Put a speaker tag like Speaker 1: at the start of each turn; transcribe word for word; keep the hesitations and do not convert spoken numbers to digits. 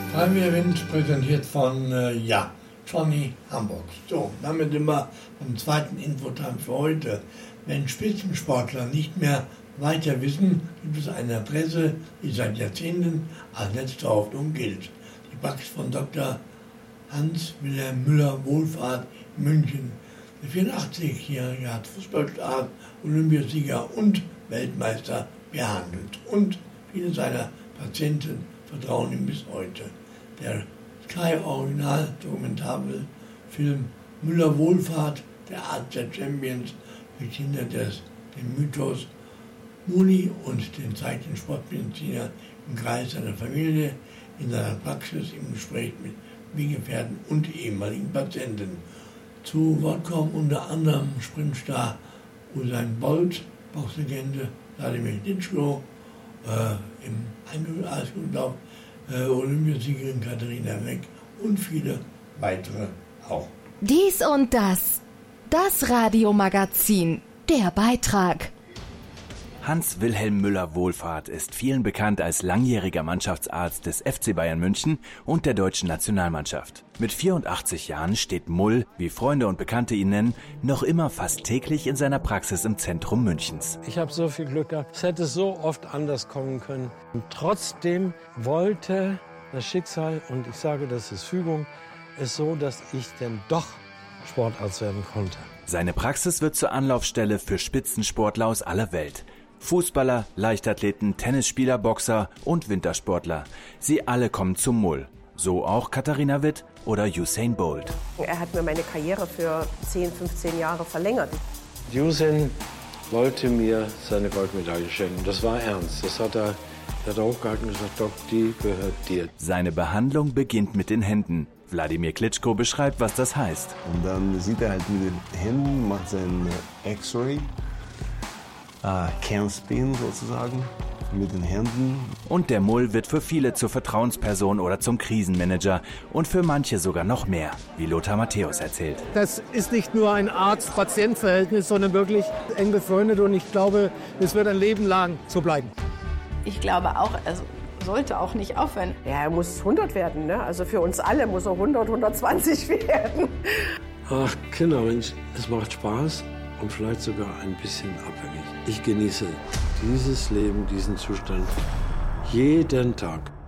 Speaker 1: Freiwilligenwind präsentiert von, äh, ja, Johnny Hamburg. So, damit sind wir am zweiten Infotime für heute. Wenn Spitzensportler nicht mehr weiter wissen, gibt es eine Adresse, die seit Jahrzehnten als letzte Hoffnung gilt. Die Praxis von Doktor Hans-Wilhelm Müller-Wohlfahrt in München. Der vierundachtzig-Jährige hat Fußballstar, Olympiasieger und Weltmeister behandelt. Und viele seiner Patienten vertrauen ihm bis heute. Der Sky-Original-Dokumentarfilm Müller-Wohlfahrt, der Arzt der Champions, verkindert des, den Mythos Muli und den zeigt den Sportmediziner im Kreis seiner Familie, in seiner Praxis, im Gespräch mit Weggefährten und ehemaligen Patienten. Zu Wort kommen unter anderem Sprintstar Usain Bolt, Boxlegende Wladimir Klitschko, äh, im Eiskunstlauf äh, Olympiasiegerin Katharina Weck und viele weitere auch.
Speaker 2: Dies und das. Das Radiomagazin. Der Beitrag.
Speaker 3: Hans-Wilhelm Müller-Wohlfahrt ist vielen bekannt als langjähriger Mannschaftsarzt des F C Bayern München und der deutschen Nationalmannschaft. Mit vierundachtzig Jahren steht Mull, wie Freunde und Bekannte ihn nennen, noch immer fast täglich in seiner Praxis im Zentrum Münchens.
Speaker 4: Ich habe so viel Glück gehabt. Es hätte so oft anders kommen können. Und trotzdem wollte das Schicksal, und ich sage, das ist Fügung, es so, dass ich denn doch Sportarzt werden konnte.
Speaker 3: Seine Praxis wird zur Anlaufstelle für Spitzensportler aus aller Welt. Fußballer, Leichtathleten, Tennisspieler, Boxer und Wintersportler. Sie alle kommen zum Mull. So auch Katharina Witt oder Usain Bolt.
Speaker 5: Er hat mir meine Karriere für zehn, fünfzehn Jahre verlängert.
Speaker 4: Usain wollte mir seine Goldmedaille schenken. Das war ernst. Das hat er, hat er hochgehalten und gesagt, Doc, die gehört dir.
Speaker 3: Seine Behandlung beginnt mit den Händen. Wladimir Klitschko beschreibt, was das heißt.
Speaker 6: Und dann sieht er halt mit den Händen, macht sein X-Ray. Uh, Can-Spin sozusagen, mit den Händen.
Speaker 3: Und der Mull wird für viele zur Vertrauensperson oder zum Krisenmanager und für manche sogar noch mehr, wie Lothar Matthäus erzählt.
Speaker 7: Das ist nicht nur ein Arzt-Patient-Verhältnis, sondern wirklich eng befreundet und ich glaube, es wird ein Leben lang so bleiben.
Speaker 8: Ich glaube auch, also sollte auch nicht aufhören.
Speaker 5: Ja, er muss hundert werden, ne? Also für uns alle muss er hundert, hundertzwanzig werden.
Speaker 4: Ach, Kindermensch, es macht Spaß und vielleicht sogar ein bisschen abhängig. Ich genieße dieses Leben, diesen Zustand jeden Tag.